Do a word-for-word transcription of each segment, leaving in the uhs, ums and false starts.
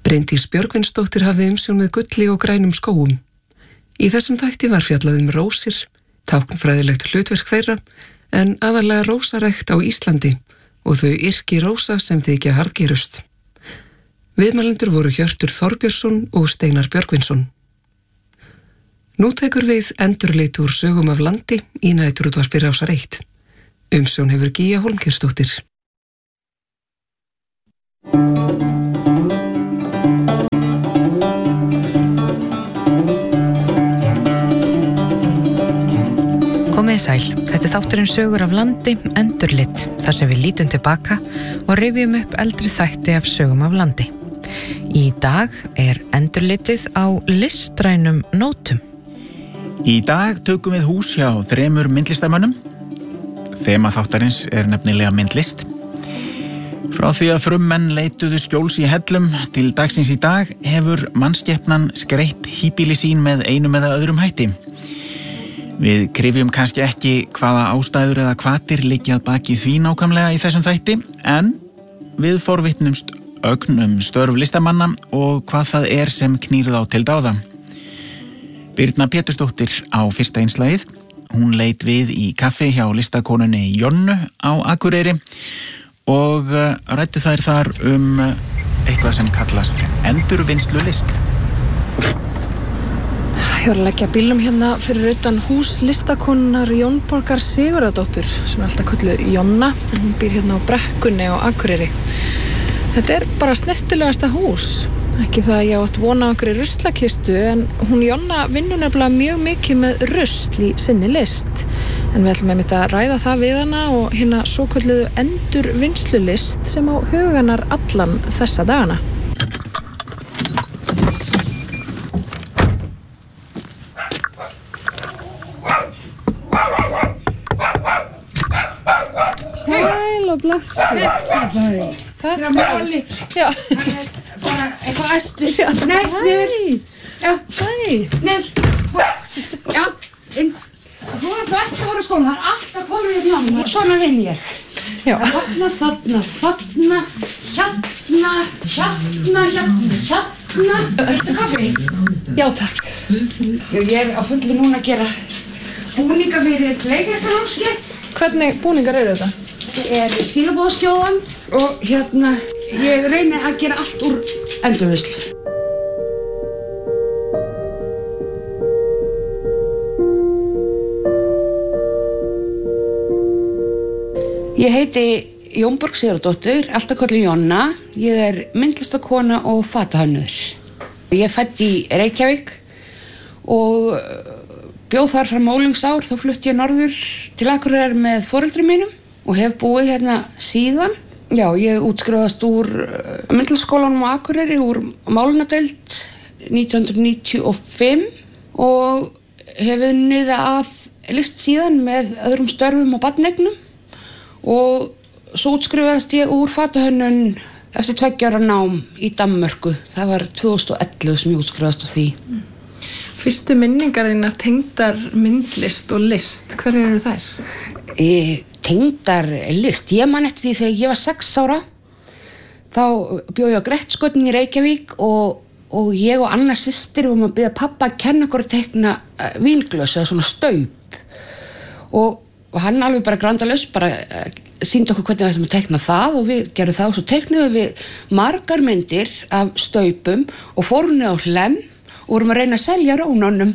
Bryndís Björgvinsdóttir hafði umsjón með gulli og grænum skógum. Í þessum þætti var fjallað um rósir, táknfræðilegt hlutverk þeirra, en aðallega rósarækt á Íslandi og þau yrki rósa sem þykja harðgerust. Viðmælendur voru Hjörtur Þorbjörnsson og Steinar Björgvinsson. Nú tekur við endurleit úr sögum af landi í næturútvarpi Rásar eitt. Umsjón hefur Gígja Hólmkelsdóttir. Komið sæl, þetta er þátturinn sögur af landi, endurlit, þar sem við lítum tilbaka og rifjum upp eldri þætti af sögum af landi. Í dag er endurlitið á listrænum nótum. Í dag tökum við hús hjá þremur myndlistarmönnum. Þema þáttarins er nefnilega myndlist. Frá því að frummenn leituðu skjóls í hellum til dagsins í dag hefur mannskepnan skreitt híbýli sín með einum eða öðrum hætti. Við krifjum kannski ekki hvaða ástæður eða hvatir liggja að baki því nákvæmlega í þessum þætti, en við forvitnumst ögn um störf listamanna og hvað það er sem knýr þá til dáða. Birna Pétursdóttir á fyrsta einslagið. Hún leit við í kaffi hjá listakonunni Jonnu á Akureyri og ræddu þær þar um eitthvað sem kallast endurvinnslu list. Ég var að leggja bílnum hérna fyrir utan hús listakonunnar Jónborgar Sigurðardóttur sem er alltaf kölluð Jonna, en hún býr hérna á Brekkunni á Akureyri. Þetta er bara snertilegasta hús. Ekki það að ég átt vona á einhverju ruslakistu, en hún Jonna vinnur nefnilega mjög mikið með rusl í sinni list. En við ætlum einmitt að ræða það við hana og hérna svokölluðu endurvinnslulist sem á huganar allan þessa dagana. Sæl og blessu. Það er máli. Já. Það er bara eitthvað æstur. Nei, niður. Já. Hæ. Niður. Já. Inn. Þú er bara ekki voru skóla. Það er alltaf komið í námi. Svona vinn ég. Já. Þarna, þarna, þarna, hérna, hérna, hérna, hérna. Viltu kaffi? Já, takk. Ég er á fullu núna að gera búninga fyrir leiklistanámskeið. Hvernig búningar eru þetta? Þetta er skilabóðskjóðan og hérna, ég reyni að gera allt úr endurvinnslu. Ég heiti Jónborg Sigurðardóttir, alltaf kölluð Jonna. Ég er myndlistakona og fatahönnuður. Ég er fædd í Reykjavík og bjóð þar fram ólingsár, þá flutti ég norður til Akureyrar með foreldrum mínum og hef búið hérna síðan. Já, ég útskrifaðist úr myndlistaskólanum á Akureyri, úr málunadeild nítján hundruð níutíu og fimm og hef unnið að list síðan með öðrum störfum og barneignum og svo útskrifaðist ég úr fatahönnun eftir tveggja ára nám í Danmörku. Það var tvö þúsund og ellefu sem ég útskrifaðist úr því. Fyrstu minningar þínar tengdar myndlist og list, hver eru þær? E, tengdar list, ég man eftir því þegar ég var sex ára þá bjó ég á Grettisgötunni í Reykjavík og, og ég og Anna systir vorum að biðja pappa að kenna okkur að teikna uh, vínglös eða svona staup og, og hann alveg bara grandalaust bara uh, sýndi okkur hvernig við ætlum að teikna það og við gerum það og svo teiknuðum við margar myndir af staupum og fórum niður á Hlemm og vorum að reyna að selja rónunum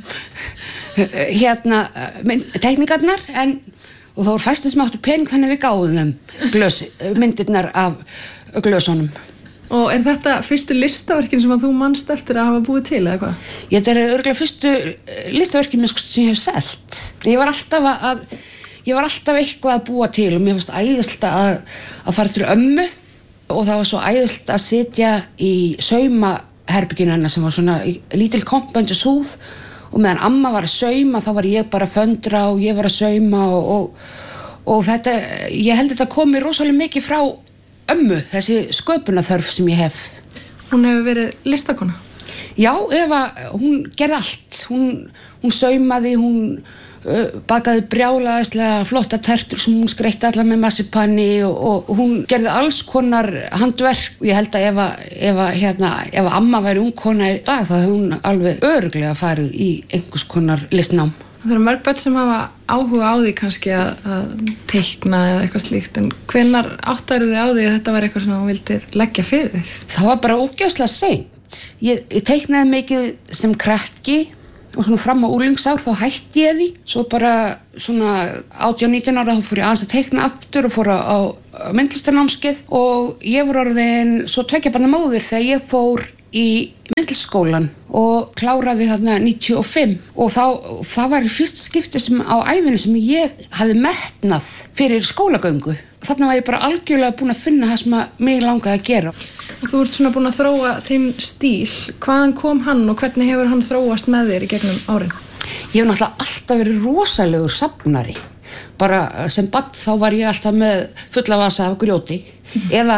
hérna teikningarnar en, og þá voru fæstir sem áttu pening þannig við gáðum þeim glös, myndirnar af glösunum. Og er þetta fyrstu listaverkin sem að þú manst eftir að hafa búið til eða hvað? Þetta er örugglega fyrstu listaverkin sem ég hef selt. Ég var alltaf að ég var alltaf eitthvað að búa til og mér fannst æðislegt að, að fara til ömmu og það var svo æðislegt að sitja í sauma herbygginu hennar sem var svona lítil kompöndis húð og meðan amma var að sauma þá var ég bara að föndra og ég var að sauma og, og, og þetta, ég held þetta komi rosalega mikið frá ömmu, þessi sköpunarþörf sem ég hef. Hún hefur verið listakona? Já, Eva, hún gerði allt. Hún, hún saumaði, hún uh, bakaði brjálaðislega flotta tertur sem hún skreytti allar með massipanni og, og, og hún gerði alls konar handverk og ég held að ef að, ef að, hérna, ef að amma væri ung kona í dag þá hefði hún alveg örugglega farið í einhvers konar listnám. Það eru mörg börn sem hafa áhuga á því kannski að, að teikna eða eitthvað slíkt en hvenær áttaru þið á því að þetta var eitthvað sem þú vildir leggja fyrir þig? Það var bara ógeðslega seint. Ég, ég teiknaði mikið sem krakki og svona fram á úlingsár þá hætti ég því. Svo bara svona átján nítján ára þá fór ég aðeins að teikna aftur og fór á, á myndlistarnámskeið og ég var orðin svo tveggja barna móðir þegar ég fór í myndlistarskólan og kláraði þarna níutíu og fimm og þá, það var í fyrst skipti sem á ævinni sem ég hafði metnað fyrir skólagöngu. Þarna var ég bara algjörlega búin að finna það sem að mig langaði að gera. Og þú ert svona búin að þróa þinn stíl. Hvaðan kom hann og hvernig hefur hann þróast með þér í gegnum árin? Ég hef náttúrulega alltaf verið rosalegur safnari. Bara sem barn þá var ég alltaf með fulla vasa af grjóti mm. eða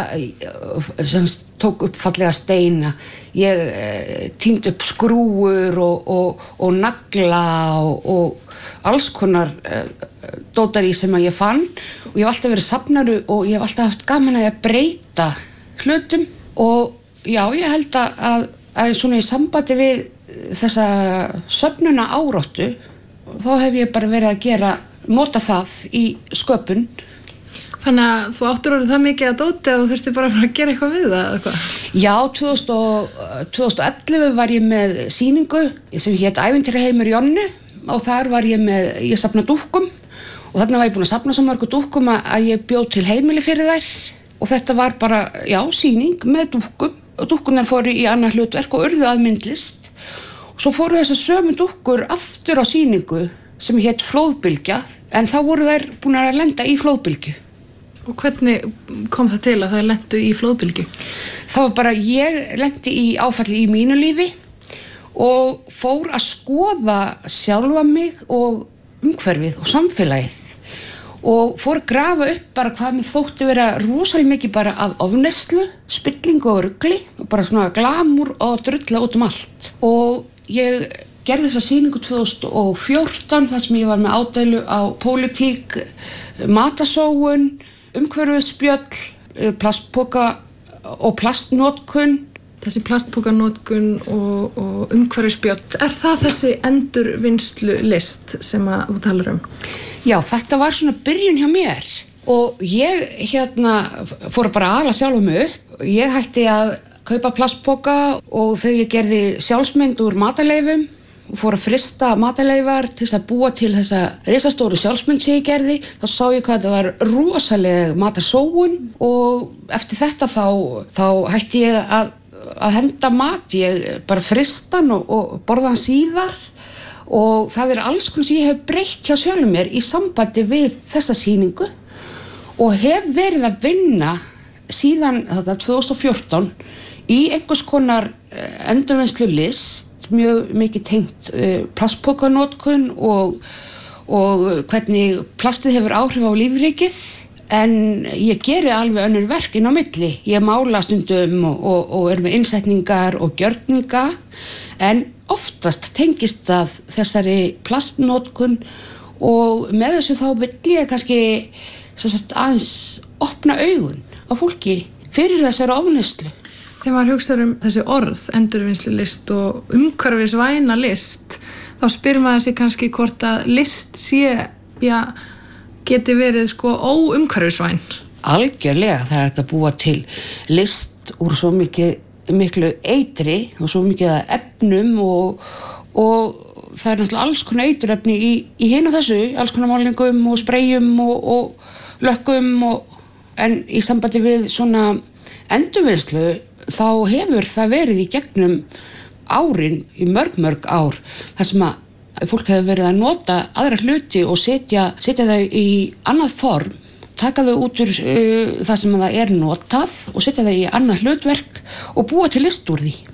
sem tók upp fallega steina. Ég eh, týndi upp skrúur og, og, og nagla og, og alls konar eh, dótar í sem að ég fann og ég hef alltaf verið safnari og ég hef alltaf haft gaman að breyta hlutum og já, ég held að, að, að svona í sambandi við þessa söfnuna áráttu þá hef ég bara verið að gera nota það í sköpun. Þannig að þú áttur orðið það mikið að dóti að þú þurfti bara að gera eitthvað við það eða hvað? Já, tvö þúsund og ellefu var ég með sýningu sem hét Ævintýraheimur Jonnu og þar var ég með, ég safna dúkkum og þarna var ég búin að safna svo mörgu dúkkum að ég bjó til heimili fyrir þær og þetta var bara, já, sýning með dúkkum og dúkkunar fóru í annað hlutverk og urðu að myndlist og svo fóru þessar sömu dúkkur aftur á sýningu sem hét Flóðbylgja en þá voru þær búin að lenda í flóðbylgju. Og hvernig kom það til að það lentu í flóðbylgju? Það var bara, ég lendi í áfalli í mínu lífi og fór að skoða sjálfa mig og umhverfið og samfélagið og fór að grafa upp bara hvað mér þótti vera rosalega mikið bara af ofneyslu, spillingu og rugli og bara svona glamúr og drulla út um allt. Og ég gerði þessa sýningu tvö þúsund og fjórtán þar sem ég var með ádeilu á pólitík, matasóun, umhverfisspjöll, plastpoka og plastnotkun. Þessi plastpokanótkun og, og umhverfisspjöll, er það þessi endurvinnslu list sem að þú talar um? Já, þetta var svona byrjun hjá mér og ég hérna fór bara að ala sjálfa mig upp. Ég hætti að kaupa plastpoka og þegar ég gerði sjálfsmynd úr mataleifum og fór að frista mataleifar til þess að búa til þessa risastóru sjálfsmynd sem ég gerði, þá sá ég hvað þetta var rosaleg matarsóun og eftir þetta þá, þá hætti ég að, að henda mat, ég bara frista hann og, og borða hann síðar og það er alls konar sem ég hef breytt hjá sjálfum mér í sambandi við þessa sýningu og hef verið að vinna síðan þetta tvö þúsund og fjórtán í einhvers konar endurvinnslu list mjög mikið tengt uh, plastpokanotkun og, og hvernig plastið hefur áhrif á lífríkið en ég geri alveg önnur verk inn á milli. Ég mála stundum og, og, og er með innsetningar og gjörninga en oftast tengist það þessari plastnotkun og með þessu þá vill ég kannski sagt, aðeins opna augun á fólki fyrir þessari ofneyslu. Þegar maður hugsaður um þessi orð, endurvinnslu list og umhverfisvæna list, þá spyr maður sig kannski hvort að list sé, já, geti verið sko óumhverfisvæn. Algjörlega, það er hægt að búa til list úr svo mikið, miklu eitri og svo mikið að efnum og, og það er náttúrulega alls konar eiturefni í, í hinu þessu, alls konar málningum og spreyjum og, og lökkum og, en í sambandi við svona endurvinnslu þá hefur það verið í gegnum árin, í mörg mörg ár þar sem að fólk hefur verið að nota aðra hluti og setja, setja þau í annað form, taka þau út úr uh, það sem það er notað og setja þau í annað hlutverk og búa til list úr því.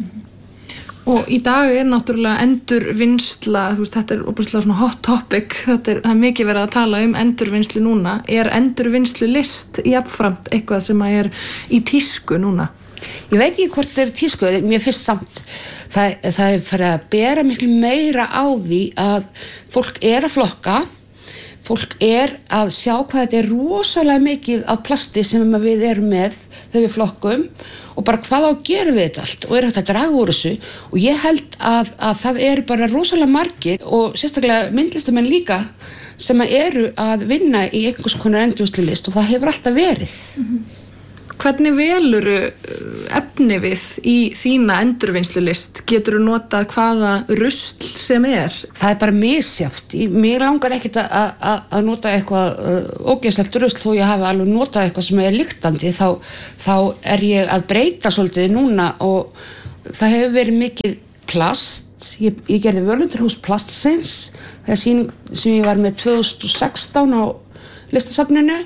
Og í dag er náttúrulega endurvinnsla, þú veist, þetta er óbúslega svona hot topic, þetta er, það er mikið verið að tala um endurvinnslu núna. Er endurvinnslu list jafnframt eitthvað sem að er í tísku núna? Ég veit ekki hvort það er tísku, mér finnst samt Það, það er fyrir að bera miklu meira á því að fólk er að flokka, fólk er að sjá hvað þetta er rosalega mikið af plasti sem við erum með þegar við flokkum og bara hvað á að gera við þetta allt og er hægt að draga úr þessu og ég held að, að það eru bara rosalega margir og sérstaklega myndlistamenn líka sem eru að vinna í einhvers konar endurvinnslulist og það hefur alltaf verið. Mm-hmm. Hvernig veluru efni við í þína endurvinnslulist? Getur þú notað hvaða rusl sem er? Það er bara misjafnt. Mér langar ekkert að, að, að nota eitthvað uh, ógeðslegt rusl þó ég hafi alveg notað eitthvað sem er lyktandi þá, þá er ég að breyta svolítið núna og það hefur verið mikið plast. Ég, ég gerði völundarhús Plastsins þegar sýning sem ég var með tvö þúsund og sextán á listasafninu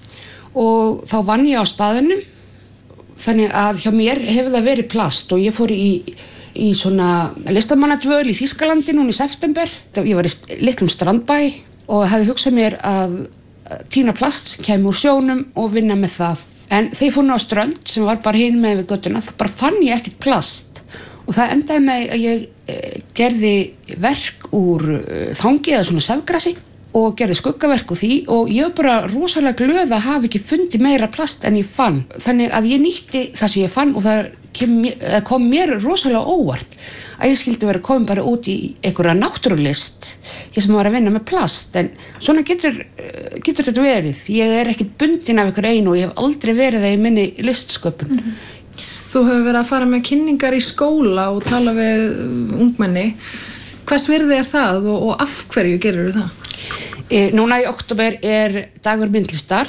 og þá vann ég á staðinum þannig að hjá mér hefur það verið plast og ég fór í, í svona listamannadvöl í Þýskalandi núna í september. Ég var í litlum strandbæ og hefði hugsað mér að tína plast sem kemur úr sjónum og vinna með það. En þegar ég fór nú á strönd sem var bara hinum með við göttuna, það bara fann ég ekkert plast og það endaði með að ég eh, gerði verk úr eh, þangi eða svona sefgrasi og gerði skuggaverk úr því og ég var bara rosalega glöð að hafa ekki fundið meira plast en ég fann. Þannig að ég nýtti það sem ég fann og það kom, kom mér rosalega óvart að ég skildi vera komin bara út í einhverja náttúrulist, ég sem var að vinna með plast, en svona getur, getur þetta verið. Ég er ekkit bundin af einhver einu og ég hef aldrei verið það í minni listsköpun. Mm-hmm. Þú hefur verið að fara með kynningar í skóla og tala við ungmenni. Hvers virði er það og, og af hverju gerir þú það? E, núna í október er dagur myndlistar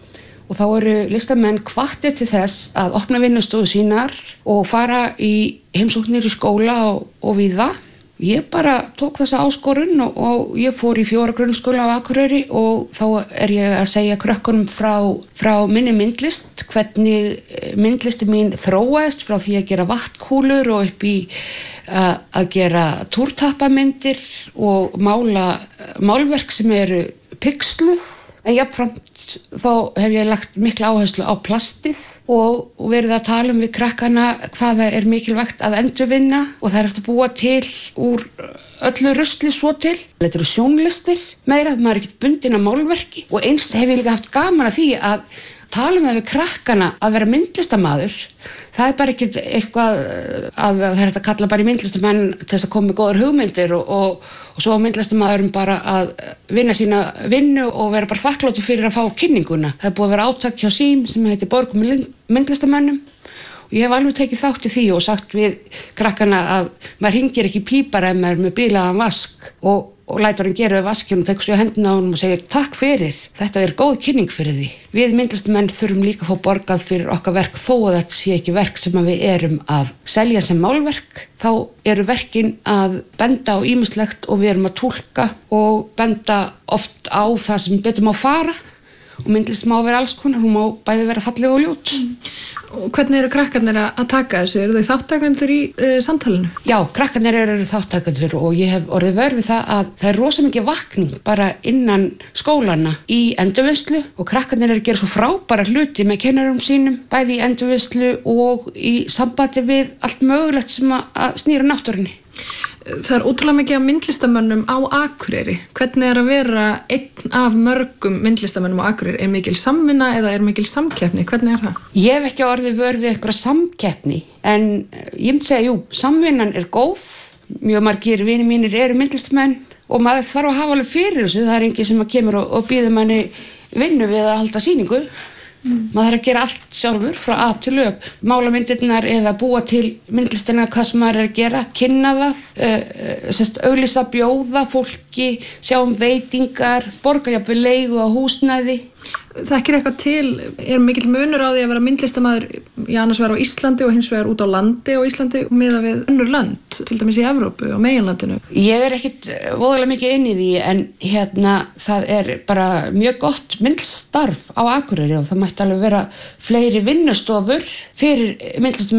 og þá eru listamenn hvattir til þess að opna vinnustofu sínar og fara í heimsóknir í skóla og, og víða. Ég bara tók þessa áskorun og, og ég fór í fjóra grunnskóla á Akureyri og þá er ég að segja krökkunum frá, frá minni myndlist, hvernig myndlisti mín þróaðist frá því að gera vatnkúlur og upp í að, að gera túrtappamyndir og mála málverk sem eru pixluð. En jafnframt þá hef ég lagt mikla áherslu á plastið og, og verið að tala um við krakkana hvaða er mikilvægt að endurvinna og það er hægt að búa til úr öllu rusli svo til. Þetta eru sjónlistir meira, maður er ekkert bundin af málverki og eins hef ég líka haft gaman að því að tala um það við krakkana að vera myndlistamaður. Það er bara ekkert eitthvað að það er hægt að kalla bara í myndlistamenn til þess að koma með góðar hugmyndir og, og, og svo myndlistamaðurum bara að vinna sína vinnu og vera bara þakkláttur fyrir að fá kynninguna. Það er búið að vera átak hjá Sím sem heitir Borgum myndlistamönnum og ég hef alveg tekið þátt í því og sagt við krakkana að maður hringir ekki pípara ef maður er með bílaðan vask og og lætur hann gera við vaskinn og tekur svo hendina á honum og segir takk fyrir, þetta er góð kynning fyrir því. Við myndlistamenn þurfum líka að fá borgað fyrir okkar verk þó að þetta sé ekki verk sem við erum að selja sem málverk. Þá eru verkin að benda á ýmislegt og við erum að túlka og benda oft á það sem betur má fara og myndlist má vera alls konar, hún má bæði vera falleg og ljót. Mm. Og hvernig eru krakkarnir að taka þessu? Eru þau þáttakendur í uh, samtalinu? Já, krakkarnir eru þáttakendur og ég hef orðið vör við það að það er rosa mikið vakning bara innan skólana í endurvinnslu og krakkarnir eru að gera svo frábæra hluti með kennarum sínum, bæði í endurvinnslu og í sambandi við allt mögulegt sem að snýra náttúrunni. Það er ótrúlega mikið af myndlistamönnum á Akureyri. Hvernig er að vera einn af mörgum myndlistamönnum á Akureyri? Er mikil samvinna eða er mikil samkeppni? Hvernig er það? Ég hef ekki orðið vör við eitthvað samkeppni, en ég myndi segja, jú, samvinnan er góð. Mjög margir vinir mínir eru myndlistamenn og maður þarf að hafa alveg fyrir þessu. Það er enginn sem kemur og, og býður manni vinnu við að halda sýningu. Mm. Maður þarf að gera allt sjálfur frá A til Ö, mála myndirnar eða búa til myndlistina hvað sem maður er að gera, kynna það, uh, sérst, auglýsa, bjóða fólki, sjá um veitingar, borga jafnvel leigu á húsnæði. Þekkir eitthvað til, er mikill munur á því að vera myndlistamaður í annars vegar á Íslandi og hins vegar út á landi á Íslandi og miðað við önnur lönd, til dæmis í Evrópu og meginlandinu? Ég er ekkit voðalega mikið inn í því en hérna það er bara mjög gott myndlistarf á Akureyri og það mætti alveg vera fleiri vinnustofur fyrir myndlistamenn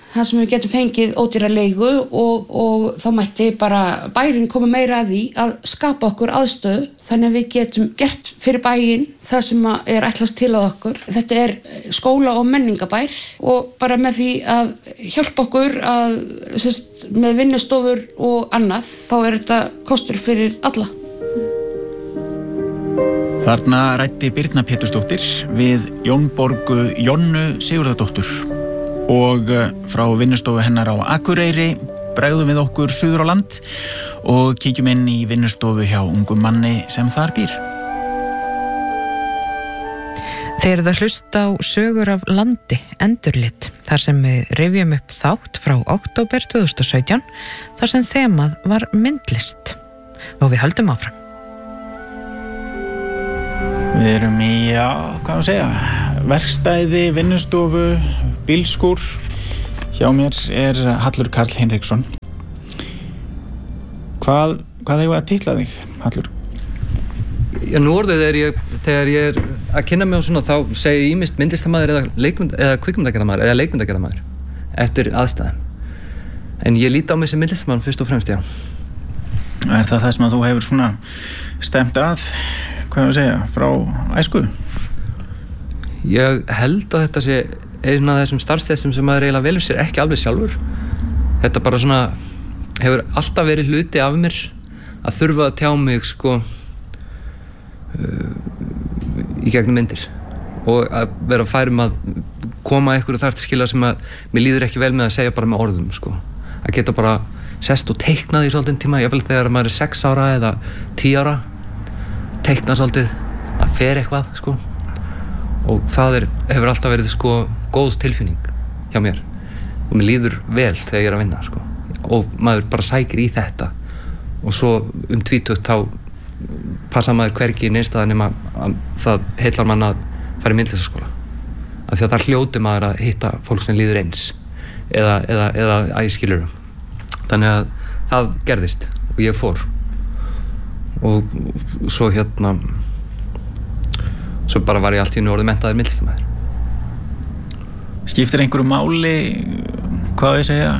þar sem við getum fengið ódýra leigu og, og þá mætti bara bærin koma meira að því að skapa okkur aðstöðu þannig að við getum gert fyrir bæin það sem er ætlast til á okkur. Þetta er skóla- og menningabær og bara með því að hjálpa okkur að, sérst, með vinnustofur og annað, þá er þetta kostur fyrir alla. Þarna ræddi Birna Pétursdóttir við Jónborgu Jonnu Sigurðardóttur og frá vinnustofu hennar á Akureyri bregðum við okkur suður á land og kíkjum inn í vinnustofu hjá ungum manni sem þar býr. Þeir eru það hlusta á sögur af landi, endurlit, þar sem við rifjum upp þátt frá október tvö þúsund og sautján, þar sem þemað var myndlist og við höldum áfram. Við erum í, já, hvað að segja, verkstæði, vinnustofu, bílskúr. Hjá mér er Hallur Karl Hinriksson. Hvað, hvað eigum við að titla þig, Hallur? Já, nú orðið er ég, þegar ég er að kynna mig og svona, þá segi ég ýmist myndlistarmaður eða, leikmynd, eða kvikmyndagerðarmaður eða leikmyndagerðarmaður eftir aðstæðum. En ég líti á mig sem myndlistarmaður fyrst og fremst, já. Er það það sem að þú hefur svona stemt að? Hvað er að segja, frá æsku? Ég held að þetta sé einn af þessum starfsþessum sem maður eiginlega velur sér ekki alveg sjálfur. Þetta bara svona hefur alltaf verið hluti af mér að þurfa að tjá mig sko uh, í gegnum myndir og að vera færum að koma einhverju þar til skila sem að mér líður ekki vel með að segja bara með orðum sko. Að geta bara sest og teiknað í svolítinn tíma, jafnvel þegar maður er sex ára eða tíu ára, teikna svolítið, að fer eitthvað sko. Og það er, hefur alltaf verið sko góð tilfinning hjá mér og mér líður vel þegar ég er að vinna sko. Og maður bara sækir í þetta og svo um tvítugt þá passa maður hvergi í neinstæða nema að það heillar mann að fara í myndlistarskóla af því að það hljóti maður að hitta fólk sem líður eins eða, eða, eða æskilurum. Þannig að það gerðist og ég fór og svo hérna svo bara var ég allt í einu orðið menntaður myndlistarmaður. Skiptir einhverju máli, hvað ég segja,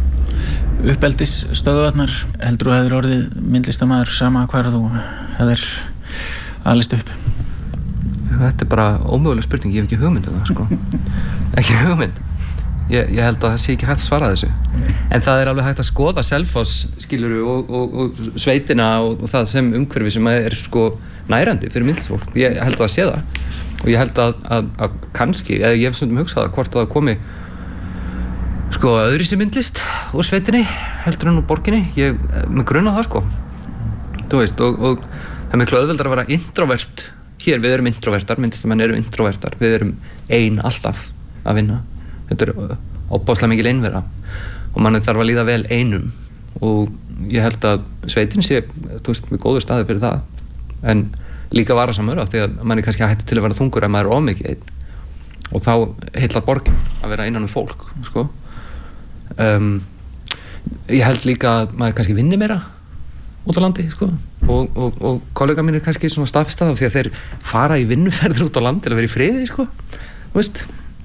uppeldisstöðvarnar? Heldur þú hefur orðið myndlistarmaður sama hvar þú hefur alist upp? Þetta er bara ómöguleg spurning, ég hef ekki hugmynd um það sko. Ekki hugmynd. Ég, ég held að það sé ekki hægt að svara þessu. En það er alveg hægt að skoða Selfoss, skilurðu, og, og, og sveitina og, og það sem umhverfi sem er sko nærandi fyrir myndlistarfólk. Ég held að það sé það. Og ég held að, að, að kannski, eða ég hef stundum hugsað að hvort að það komi sko öðruvísi myndlist úr sveitinni heldur en úr borginni. Ég með grunna það sko. Þú veist, og, og það er miklu auðveldar að vera introvert. Hér, við erum introvertar, myndlistarmenn eru introvertar. Við erum ein alltaf að vinna. Þetta er óbáslega mikil einvera og mann þarf að líða vel einum og ég held að sveitin sé, þú veist, með góður staði fyrir það en líka varasamur af því að mann er kannski hætti til að vera þungur ef maður er ómikið einn og þá heillar borgin að vera innan um fólk sko. um, ég held líka að maður kannski vinni meira út á landi sko. og, og, og kollega mín er kannski svona staðfestað af því að þeir fara í vinnuferðir út á landi til að vera í friði sko. Þú veist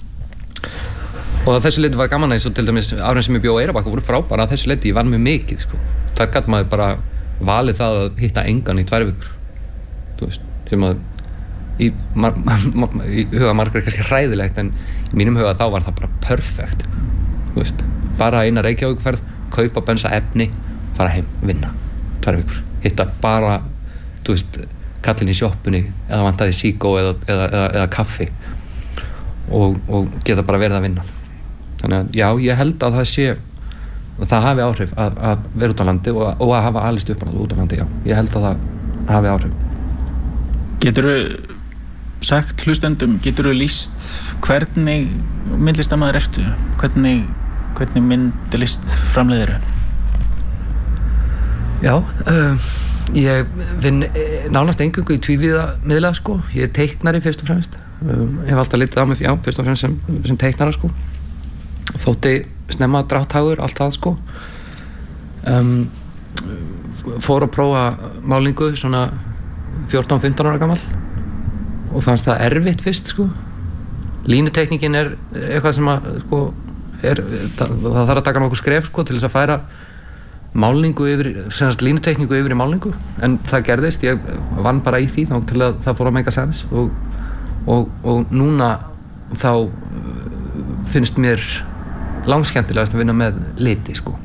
og að þessu leiti var gaman eins og til dæmis árin sem ég bjó á Eyrarbakka voru frábæra að þessu leiti ég vann mjög mikið sko. Þar gat maður bara valið það að hitta engan í tvær vikur þú veist, sem að í, mar, mar, í huga margar er kannski hræðilegt en í mínum huga þá var það bara perfekt þú veist, fara eina Reykjavíkferð kaupa bensa efni, fara heim, vinna tvær vikur, hitta bara þú veist, kallinn í sjoppunni eða vantaði síkó eða, eða, eða, eða kaffi og, og geta bara verið að vinna. Þannig að já, ég held að það sé að það hafi áhrif að, að vera út á landi og, og að hafa alist upp út á landi, já. Ég held að það hafi áhrif. Geturðu sagt hlustendum, geturðu lýst hvernig myndlistarmaður ertu? Hvernig, hvernig myndlist framleiðirðu? Já, uh, ég vinn nánast eingöngu í tvívíða miðla sko. Ég er teiknari fyrst og fremst. Um, ég hef alltaf litið á mig, já, fyrst og fremst sem, sem teiknara sko. Þótti snemma drátthagur, allt það sko. Um, fór að prófa málingu svona fjórtán fimmtán ára gamall og fannst það erfitt fyrst sko. Línuteikningin er eitthvað sem að sko er, það, það þarf að taka nokkuð skref sko til þess að færa málningu yfir, semast línutekningu yfir í málningu, en það gerðist, ég vann bara í því þá til að það fór að make sense og, og, og núna þá finnst mér langskemmtilegast að vinna með liti sko.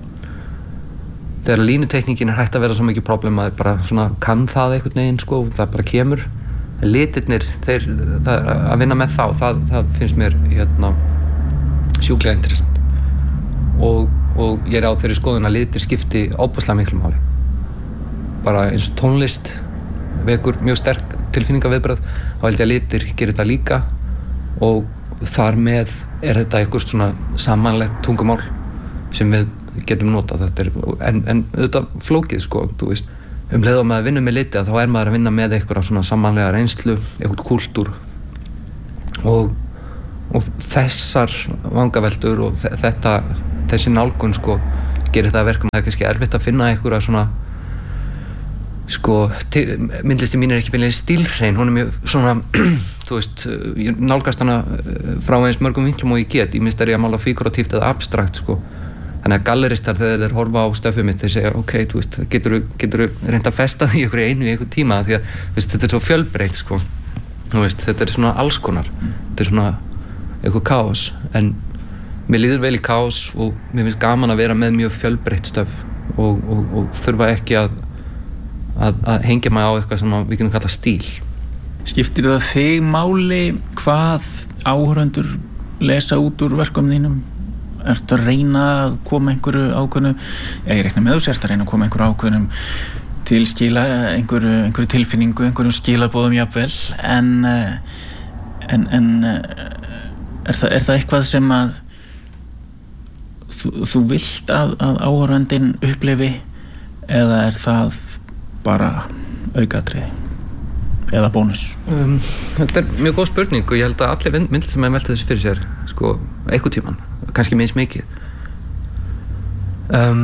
Þegar línutekningin er hægt að vera svo mikið problem að bara svona kann það einhvern veginn sko, það bara kemur. Litirnir, þeir, það, að vinna með þá, það, það finnst mér hérna sjúklega interessant og, og ég er á þeirri skoðun að litir skipti óbúslega miklu máli. Bara eins og tónlist vekur mjög sterk tilfinningaviðbrögð og held ég að litir gerir þetta líka og þar með er þetta eitthvað svona samanlegt tungumál sem við getum notað. Þetta er, en, en auðvitað flókið sko, þú veist. Um leið og maður vinnur með liti að þá er maður að vinna með eitthvað svona samanlega reynslu, eitthvað kúltúr og, og þessar vangaveltur og þetta, þessi nálgun sko gerir það verkum að það er kannski erfitt að finna eitthvað svona sko, myndlisti mín er ekki beinlega stílhrein, hún er mjög svona þú veist, ég nálgast hana frá eins mörgum vinklum og ég get, ég minnst er ég að mála fíguratíft eða abstrakt sko. Þannig að galleristar þegar þeir horfa á stöfið mitt þeir segja, ok, þú veist, getur þú reynd að festa því ykkur einu í einhver tíma því að veist, þetta er svo fjölbreytt sko. Veist, þetta er svona alls konar þetta er svona eitthvað kaos en mér líður vel í kaos og mér finnst gaman að vera með mjög fjölbreytt stöf og, og, og þurfa ekki að, að, að hengja mig á eitthvað sem við getum kallað stíl. Skiptir það þig máli hvað áhorfendur lesa út úr verkum þínum? Ertu að reyna að koma einhverju ákveðnu, ja, ég reikna með þú sért að reyna að koma einhverju ákveðnum til skila, einhverju, einhverju tilfinningu, einhverjum skilaboðum jafnvel, en, en, en er, það, er það eitthvað sem að þú, þú vilt að, að áhorfandinn upplifi eða er það bara aukatriði eða bónus? Um, þetta er mjög góð spurning og ég held að allir myndlir sem hefur velt þessu fyrir sér, sko, einhvern tímann. Kannski meins mikið um,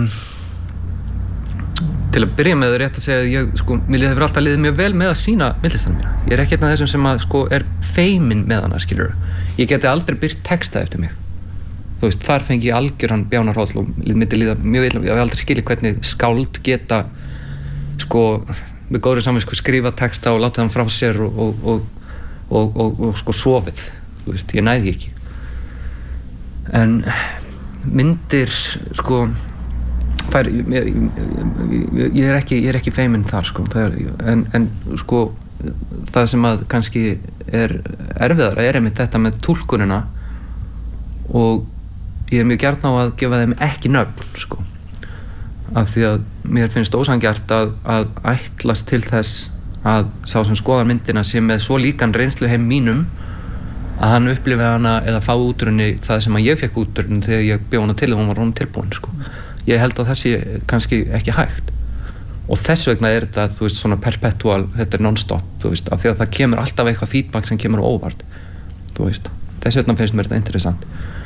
til að byrja með það rétt að segja að ég, sko, mér hefur alltaf liðið mjög vel með að sína myndlistanum mína. Ég er ekki einn af þessum sem að, sko, er feiminn með hana, skilur. Ég geti aldrei byrt texta eftir mig. Þú veist, þar fengi ég algjöran bjánarhóll og myndi líða mjög illa. Ég hef aldrei skilið hvernig skáld geta, sko, með góðri samvisku skrifa texta og láta þann frá sér og, og, og, og, og, og sko, sofið. Þú veist, ég næði ekki. En myndir sko þær, ég, ég, ég er ekki ég er ekki feiminn þar sko er, en, en sko það sem að kannski er erfiðara er einmitt þetta með túlkunina og ég er mjög gjarn á að gefa þeim ekki nöfn sko af því að mér finnst ósanngjarnt að, að ætlast til þess að sá sem skoðar myndina sé með svo líkan reynslu heim mínum að hann upplifi hana eða fá útrunni það sem að ég fekk útrunni þegar ég bjó hana til og hún var hún tilbúin sko. Ég held að það sé kannski ekki hægt og þess vegna er þetta, þú veist, svona perpetual, þetta er non-stop, þú veist, af því að það kemur alltaf eitthvað feedback sem kemur óvart, þú veist, þess vegna finnst mér þetta interessant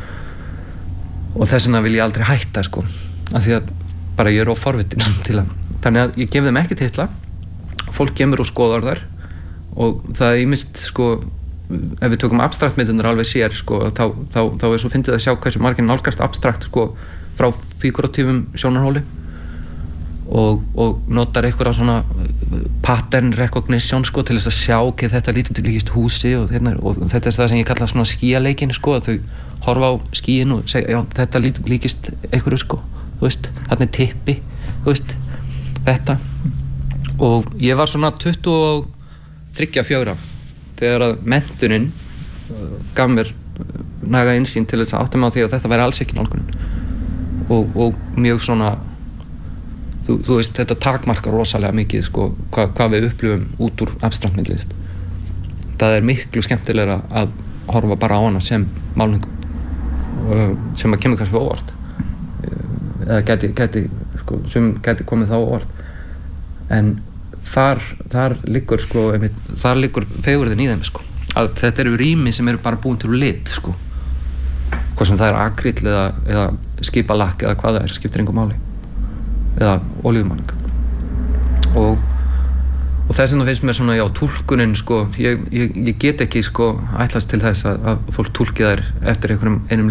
og þess vegna vil ég aldrei hætta sko, af því að bara ég er óforvitin til að, þannig að ég gef þeim ekki titla, fólk kemur og skoðar þær og það er ímist sko ef við tökum abstraktmyndunar alveg sér sko, þá, þá, þá er svo fyndið að sjá hversu margir nálgast abstrakt sko, frá figuratífum sjónarhóli og, og notar eitthvað á svona pattern recognition sko, til þess að sjá hvað þetta lítið líkist húsi og, þeirna, og þetta er það sem ég kalla svona skíaleikin sko, að þau horfa á skíin og segja já, þetta lítið líkist einhverju sko, þú veist, þarna er tippi, þú veist, þetta og ég var svona tuttugu og þriggja fjögurra þegar að menntunin gaf mér næga innsýn til þess að átta mig á því að þetta væri alls ekki nálgunin og, og mjög svona þú, þú veist, þetta takmarkar rosalega mikið sko, hva, hvað við upplifum út úr abstraktmyndlist. Það er miklu skemmtilegra að horfa bara á hana sem málningu sem að kemur kannski óvart eða geti, geti, sko, sem geti komið þá óvart en Þar, þar liggur sko, einmitt, þar liggur fegurðin í þeim sko, að þetta eru rými sem eru bara búin til lit sko, hvað sem það er akryl eða, eða skipalakk eða hvað það er, skiptir engu máli eða olíumáling og, og þess vegna finnst mér svona, já, túlkunin sko, ég, ég, ég get ekki sko ætlast til þess að, að fólk túlki þær eftir einhverjum einum leiðum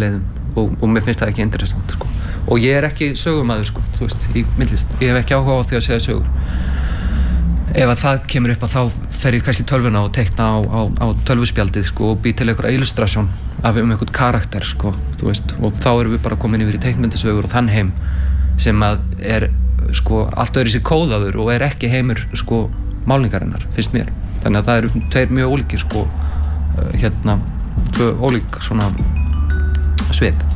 og, og mér finnst það ekki interessant sko. Og ég er ekki sögumaður sko, þú veist, í myndlist, ég hef ekki áhuga á því að segja sögur. Ef að það kemur upp að þá fer ég kannski tölvuna og teikna á, á, á tölvuspjaldið sko, og bý til einhverja illustrasjón af um einhvern karakter sko, þú veist, og þá erum við bara komin yfir í teiknmyndasögur og þann heim sem að er sko allt öðru sér kóðaður og er ekki heimur sko málningarinnar, finnst mér. Þannig að það eru tveir mjög ólíkir sko, hérna, tvö ólík svona svið.